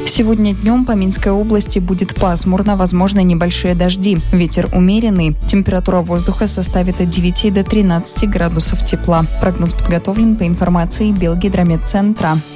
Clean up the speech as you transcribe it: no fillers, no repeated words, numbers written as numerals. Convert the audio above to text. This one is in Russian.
Сегодня днем по Минской области будет пасмурно, возможны небольшие дожди. Ветер умеренный. Температура воздуха составит от 9 до 13 градусов тепла. Прогноз подготовлен по информации Белгидрометцентра.